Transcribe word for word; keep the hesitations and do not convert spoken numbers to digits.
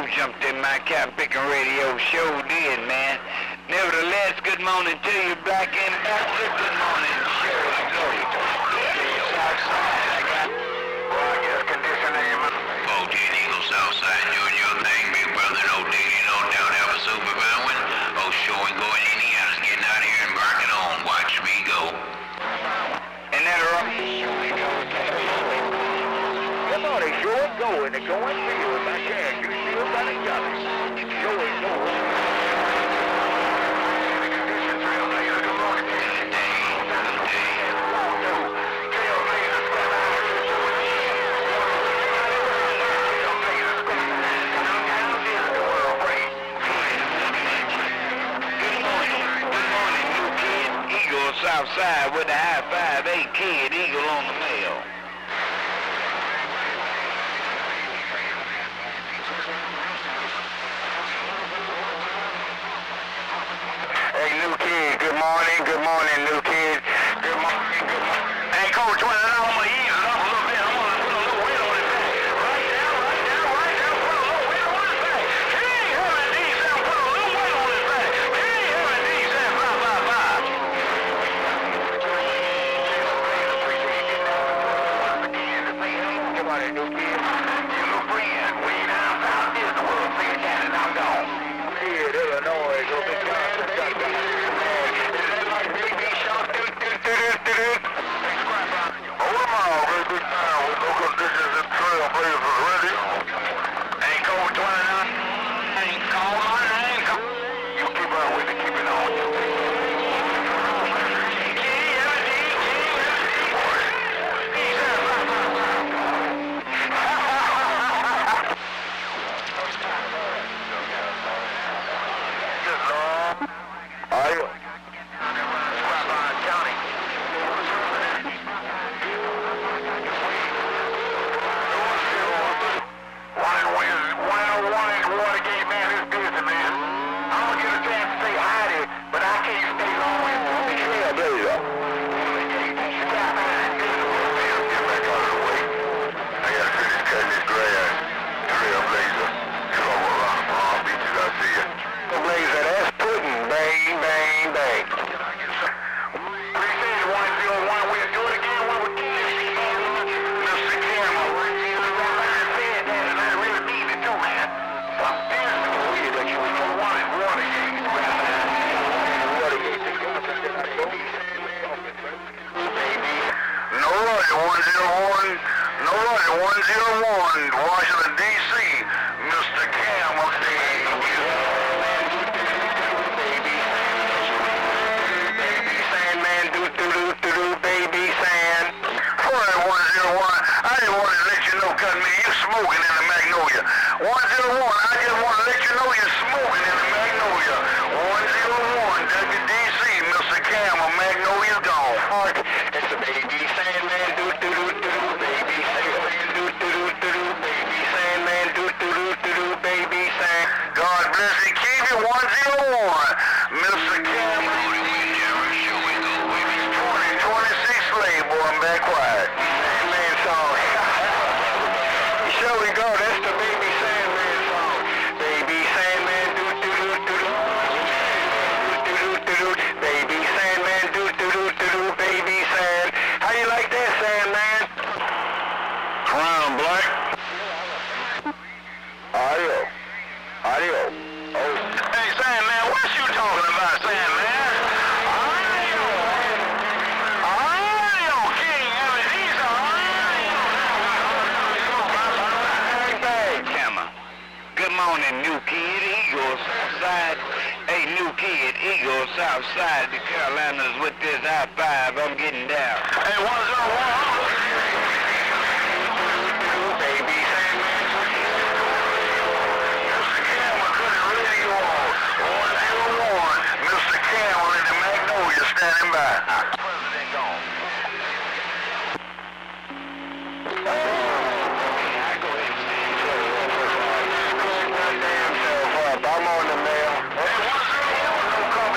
jumped in my cab picking radio. Show did, man. Nevertheless, good morning to you, Black Ambassador. Good morning. Show go. Southside, I got. Well, I guess conditioning him. Oh, Ted Eagle, Southside, doing your thing, big brother. No digging, no doubt. Have a super fun one. Oh, sure, we going Indiana. Getting out here and barking on. Watch me go. And that right? Come on, they sure is going. They're going for you. If I can, you still got each other. Sure is going. Southside with the high five, eight Kid Eagle on the mail. Hey, New Kid, good morning, good morning, New Kid. Good morning, good morning. Hey, Coach, when I want to ease it up a little bit, I want to put a little weight on his back. Right down, right down, right down, put a little weight on his back. He ain't having these down, put a little weight on his back. He ain't having these down, blah, blah, blah. New Kid, you little friend, way down south is the world saying that and I'm gone. Kid, Illinois, go big time. Is that like baby shark? Hold them all, very big time. With no conditions and trailblazers ready. Ain't cold twenty-nine. Ain't cold on it, ain't cold. You keep on with it, keep it on you. Washington, D C, Mister Cam up there. Baby Sandman, do do do do do, baby Sand. four one zero one, I just wanted to let you know, cuz man, you smoking in the Magnolia. one zero one, I just want to let you know you're smoking in the Magnolia. one zero one, W D C, Mister Cam of Magnolia's gone. It's the baby Sandman, do do do do do, baby Sandman, do do do do do, baby Sandman, do do do do do, baby Sand. God bless and keep you, one zero one, Mister Cam. twenty twenty-six slave, boy, I'm back quiet. Sandman song. Here we go, that's the baby Sandman song. Baby Sandman, do do do do do. Do do do do, baby Sandman, do do do do do, baby Sand. How you like that, Sandman? Crown Black. Audio. Audio. Oh. Hey, Sandman, what you talking about, Sandman? Audio. Audio, King. I mean, these are audio. Bang, bang. Camera. Good morning, New Kid, Eagle, Southside. Hey, New Kid, Eagle, Southside, the Carolinas with this high five. I'm getting down. Hey, one zero one. Baby Sandman. Mister Cam, I couldn't really go on. one zero one. Mister Cam in the Magnolia standing by. President gone.